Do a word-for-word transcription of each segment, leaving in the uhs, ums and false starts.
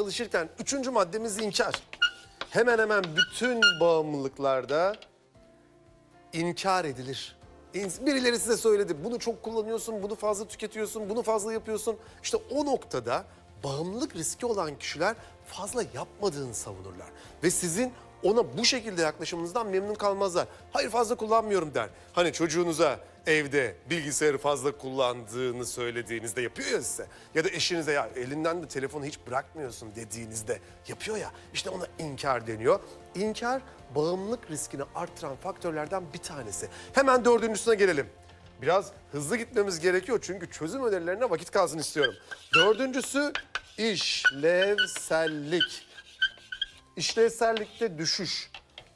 çalışırken üçüncü maddemiz inkar. Hemen hemen bütün bağımlılıklarda inkar edilir. Birileri size söyledi, bunu çok kullanıyorsun, bunu fazla tüketiyorsun, bunu fazla yapıyorsun. İşte o noktada bağımlılık riski olan kişiler fazla yapmadığını savunurlar. Ve sizin ona bu şekilde yaklaşımınızdan memnun kalmazlar. Hayır, fazla kullanmıyorum der. Hani çocuğunuza evde bilgisayarı fazla kullandığını söylediğinizde yapıyor ya size. Ya da eşinize ya elinden de telefonu hiç bırakmıyorsun dediğinizde yapıyor ya. İşte ona inkar deniyor. İnkar bağımlılık riskini arttıran faktörlerden bir tanesi. Hemen dördüncüsüne gelelim. Biraz hızlı gitmemiz gerekiyor çünkü çözüm önerilerine vakit kalsın istiyorum. Dördüncüsü işlevsellik. İşlevsellikte düşüş.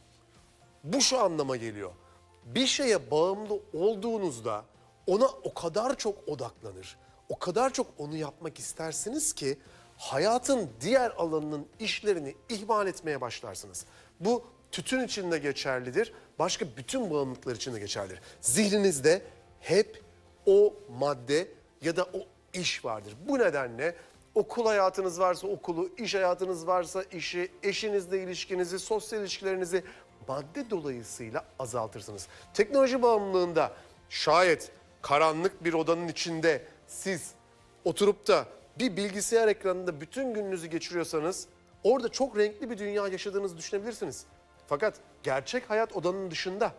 Bu şu anlama geliyor. Bir şeye bağımlı olduğunuzda ona o kadar çok odaklanır, o kadar çok onu yapmak istersiniz ki hayatın diğer alanının işlerini ihmal etmeye başlarsınız. Bu tütün için de geçerlidir, başka bütün bağımlılıklar için de geçerlidir. Zihninizde hep o madde ya da o iş vardır. Bu nedenle okul hayatınız varsa okulu, iş hayatınız varsa işi, eşinizle ilişkinizi, sosyal ilişkilerinizi madde dolayısıyla azaltırsınız. Teknoloji bağımlılığında şayet karanlık bir odanın içinde siz oturup da bir bilgisayar ekranında bütün gününüzü geçiriyorsanız orada çok renkli bir dünya yaşadığınızı düşünebilirsiniz. Fakat gerçek hayat odanın dışında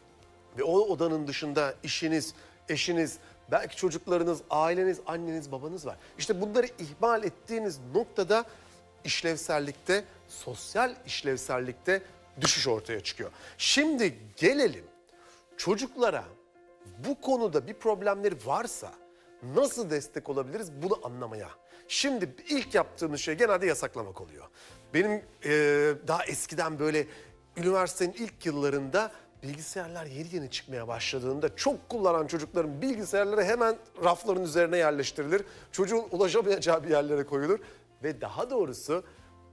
ve o odanın dışında işiniz, eşiniz, belki çocuklarınız, aileniz, anneniz, babanız var. İşte bunları ihmal ettiğiniz noktada işlevsellikte, sosyal işlevsellikte düşüş ortaya çıkıyor. Şimdi gelelim çocuklara bu konuda bir problemleri varsa nasıl destek olabiliriz bunu anlamaya. Şimdi ilk yaptığımız şey genelde yasaklamak oluyor. Benim e, daha eskiden böyle üniversitenin ilk yıllarında bilgisayarlar yeni yeni çıkmaya başladığında çok kullanan çocukların bilgisayarları hemen rafların üzerine yerleştirilir. Çocuğun ulaşamayacağı bir yerlere koyulur ve daha doğrusu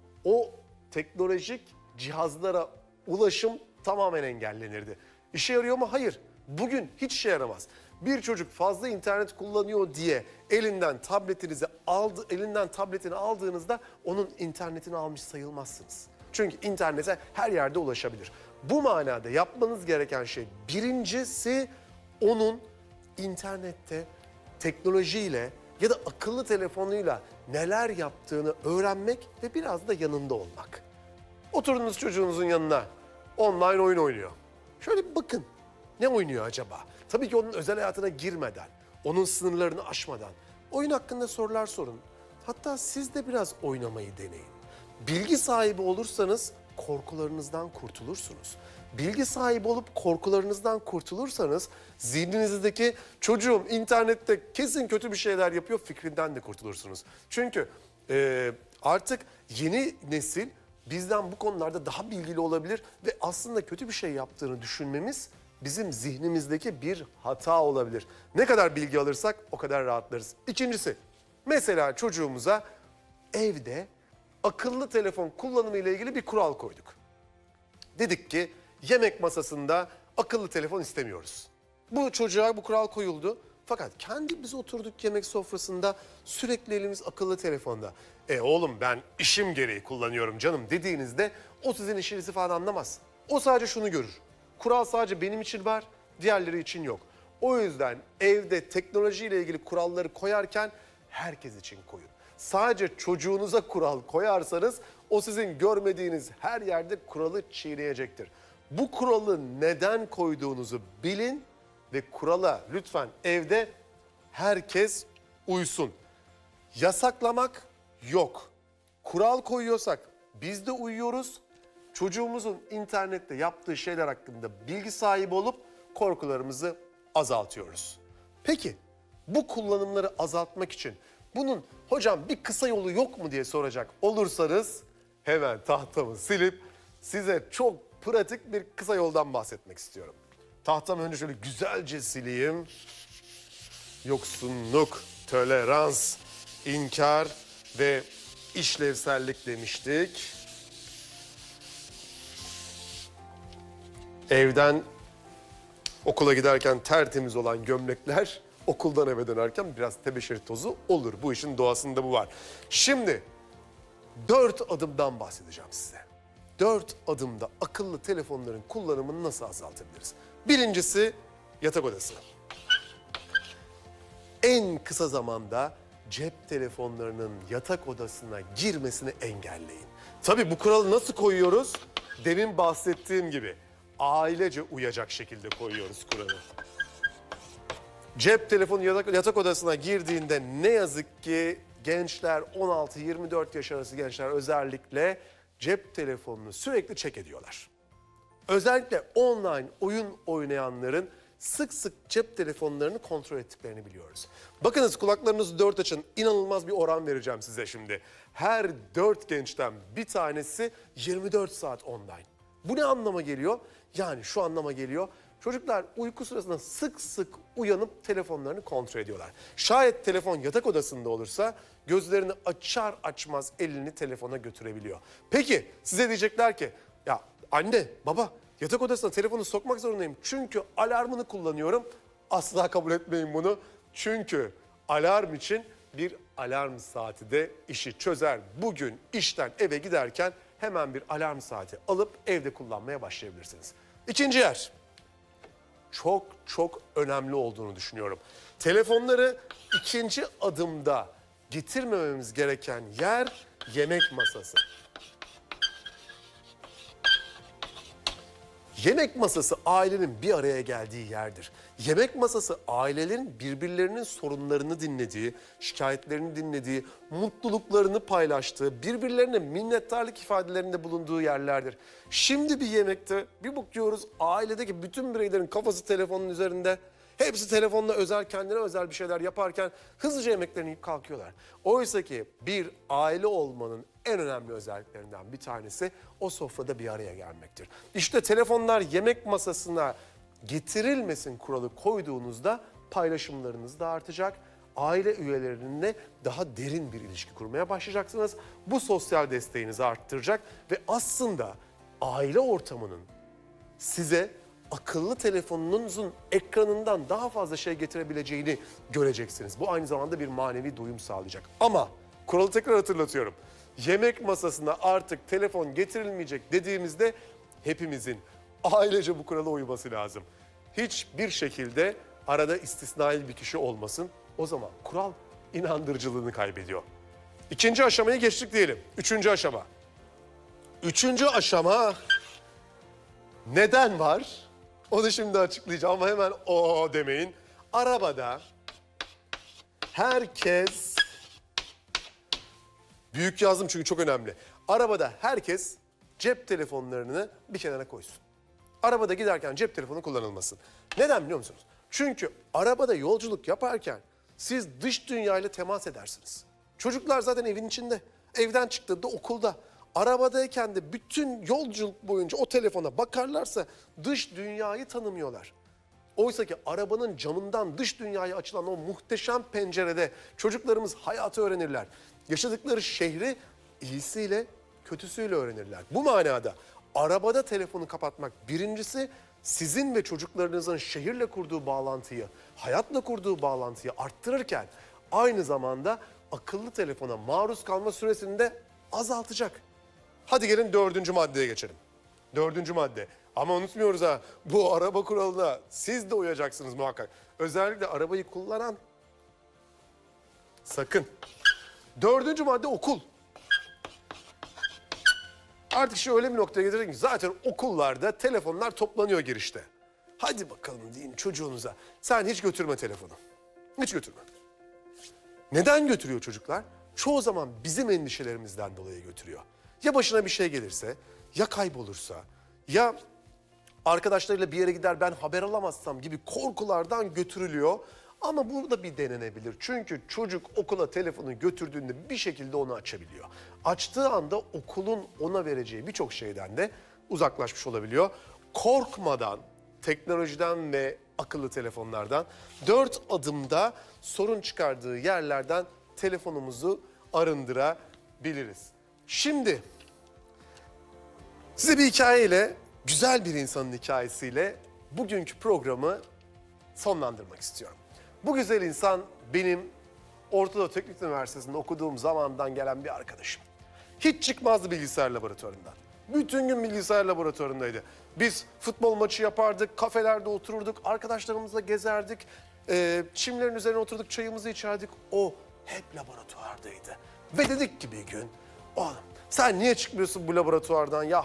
o teknolojik cihazlara ulaşım tamamen engellenirdi. İşe yarıyor mu? Hayır. Bugün hiç işe yaramaz. Bir çocuk fazla internet kullanıyor diye elinden tabletinizi aldı, elinden tabletini aldığınızda onun internetini almış sayılmazsınız. Çünkü internete her yerde ulaşabilir. Bu manada yapmanız gereken şey birincisi onun internette teknolojiyle ya da akıllı telefonuyla neler yaptığını öğrenmek ve biraz da yanında olmak. Oturunuz çocuğunuzun yanına, online oyun oynuyor. Şöyle bir bakın, ne oynuyor acaba? Tabii ki onun özel hayatına girmeden, onun sınırlarını aşmadan oyun hakkında sorular sorun. Hatta siz de biraz oynamayı deneyin. Bilgi sahibi olursanız korkularınızdan kurtulursunuz. Bilgi sahibi olup korkularınızdan kurtulursanız zihninizdeki çocuğum internette kesin kötü bir şeyler yapıyor fikrinden de kurtulursunuz. Çünkü e, artık yeni nesil bizden bu konularda daha bilgili olabilir ve aslında kötü bir şey yaptığını düşünmemiz bizim zihnimizdeki bir hata olabilir. Ne kadar bilgi alırsak o kadar rahatlarız. İkincisi, mesela çocuğumuza evde akıllı telefon kullanımı ile ilgili bir kural koyduk. Dedik ki yemek masasında akıllı telefon istemiyoruz. Bu çocuğa bu kural koyuldu. Fakat kendimiz oturduk yemek sofrasında sürekli elimiz akıllı telefonda. E oğlum ben işim gereği kullanıyorum canım dediğinizde o sizin işinizi falan anlamaz. O sadece şunu görür. Kural sadece benim için var, diğerleri için yok. O yüzden evde teknolojiyle ilgili kuralları koyarken herkes için koyun. Sadece çocuğunuza kural koyarsanız o sizin görmediğiniz her yerde kuralı çiğneyecektir. Bu kuralı neden koyduğunuzu bilin ve kurala lütfen evde herkes uysun. Yasaklamak yok. Kural koyuyorsak biz de uyuyoruz. Çocuğumuzun internette yaptığı şeyler hakkında bilgi sahibi olup korkularımızı azaltıyoruz. Peki bu kullanımları azaltmak için bunun hocam bir kısa yolu yok mu diye soracak olursanız hemen tahtamı silip size çok pratik bir kısa yoldan bahsetmek istiyorum. Tahtamı önce şöyle güzelce sileyim. Yoksunluk, tolerans, inkar ve işlevsellik demiştik. Evden okula giderken tertemiz olan gömlekler okuldan eve dönerken biraz tebeşir tozu olur. Bu işin doğasında bu var. Şimdi Dört adımdan bahsedeceğim size. Dört adımda akıllı telefonların kullanımını nasıl azaltabiliriz? Birincisi yatak odası. En kısa zamanda cep telefonlarının yatak odasına girmesini engelleyin. Tabii bu kuralı nasıl koyuyoruz? Demin bahsettiğim gibi ailece uyacak şekilde koyuyoruz kuralı. Cep telefonu yatak, yatak odasına girdiğinde ne yazık ki gençler on altı yirmi dört yaş arası gençler özellikle cep telefonunu sürekli check ediyorlar. Özellikle online oyun oynayanların sık sık cep telefonlarını kontrol ettiklerini biliyoruz. Bakınız kulaklarınızı dört açın. İnanılmaz bir oran vereceğim size şimdi. Her dört gençten bir tanesi yirmi dört saat online. Bu ne anlama geliyor? Yani şu anlama geliyor. Çocuklar uyku sırasında sık sık uyanıp telefonlarını kontrol ediyorlar. Şayet telefon yatak odasında olursa gözlerini açar açmaz elini telefona götürebiliyor. Peki size diyecekler ki ya anne baba yatak odasına telefonu sokmak zorundayım çünkü alarmını kullanıyorum. Asla kabul etmeyin bunu. Çünkü alarm için bir alarm saati de işi çözer. Bugün işten eve giderken hemen bir alarm saati alıp evde kullanmaya başlayabilirsiniz. İkinci yer. Çok çok önemli olduğunu düşünüyorum. Telefonları ikinci adımda getirmememiz gereken yer yemek masası. Yemek masası ailenin bir araya geldiği yerdir. Yemek masası ailelerin birbirlerinin sorunlarını dinlediği, şikayetlerini dinlediği, mutluluklarını paylaştığı, birbirlerine minnettarlık ifadelerinde bulunduğu yerlerdir. Şimdi bir yemekte bir bakıyoruz ailedeki bütün bireylerin kafası telefonun üzerinde. Hepsi telefonla özel, kendine özel bir şeyler yaparken hızlıca yemeklerini yiyip kalkıyorlar. Oysa ki bir aile olmanın en önemli özelliklerinden bir tanesi o sofrada bir araya gelmektir. İşte telefonlar yemek masasına getirilmesin kuralı koyduğunuzda paylaşımlarınız da artacak. Aile üyelerinle daha derin bir ilişki kurmaya başlayacaksınız. Bu sosyal desteğinizi arttıracak ve aslında aile ortamının size akıllı telefonunuzun ekranından daha fazla şey getirebileceğini göreceksiniz. Bu aynı zamanda bir manevi doyum sağlayacak. Ama kuralı tekrar hatırlatıyorum. Yemek masasına artık telefon getirilmeyecek dediğimizde hepimizin ailece bu kurala uyması lazım. Hiçbir şekilde arada istisnai bir kişi olmasın. O zaman kural inandırıcılığını kaybediyor. İkinci aşamayı geçtik diyelim. Üçüncü aşama. Üçüncü aşama neden var? Onu şimdi açıklayacağım ama hemen o demeyin. Arabada herkes, büyük yazdım çünkü çok önemli. Arabada herkes cep telefonlarını bir kenara koysun. Arabada giderken cep telefonu kullanılmasın. Neden biliyor musunuz? Çünkü arabada yolculuk yaparken siz dış dünyayla temas edersiniz. Çocuklar zaten evin içinde, evden çıktığında okulda. Arabadayken de bütün yolculuk boyunca o telefona bakarlarsa dış dünyayı tanımıyorlar. Oysa ki arabanın camından dış dünyaya açılan o muhteşem pencerede çocuklarımız hayatı öğrenirler. Yaşadıkları şehri iyisiyle kötüsüyle öğrenirler. Bu manada arabada telefonu kapatmak birincisi sizin ve çocuklarınızın şehirle kurduğu bağlantıyı, hayatla kurduğu bağlantıyı arttırırken aynı zamanda akıllı telefona maruz kalma süresini de azaltacak. Hadi gelin dördüncü maddeye geçelim. Dördüncü madde. Ama unutmuyoruz ha, bu araba kuralına siz de uyacaksınız muhakkak. Özellikle arabayı kullanan sakın. Dördüncü madde okul. Artık şu öyle bir noktaya getirdik ki zaten okullarda telefonlar toplanıyor girişte. Hadi bakalım deyin çocuğunuza. Sen hiç götürme telefonu. Hiç götürme. Neden götürüyor çocuklar? Çoğu zaman bizim endişelerimizden dolayı götürüyor. Ya başına bir şey gelirse, ya kaybolursa, ya arkadaşlarıyla bir yere gider ben haber alamazsam gibi korkulardan götürülüyor. Ama burada bir denenebilir. Çünkü çocuk okula telefonu götürdüğünde bir şekilde onu açabiliyor. Açtığı anda okulun ona vereceği birçok şeyden de uzaklaşmış olabiliyor. Korkmadan teknolojiden ve akıllı telefonlardan dört adımda sorun çıkardığı yerlerden telefonumuzu arındırabiliriz. Şimdi size bir hikayeyle, güzel bir insanın hikayesiyle bugünkü programı sonlandırmak istiyorum. Bu güzel insan benim Orta Doğu Teknik Üniversitesi'nde okuduğum zamandan gelen bir arkadaşım. hiç çıkmazdı bilgisayar laboratuvarından. Bütün gün bilgisayar laboratuvarındaydı. Biz futbol maçı yapardık, kafelerde otururduk, arkadaşlarımızla gezerdik. E, çimlerin üzerine oturduk, çayımızı içerdik. O hep laboratuvardaydı. Ve dedik ki bir gün, oğlum sen niye çıkmıyorsun bu laboratuvardan ya?